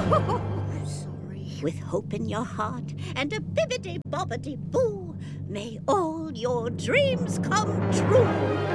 Sorry. With hope in your heart and a bibbidi-bobbidi-boo, may all your dreams come true.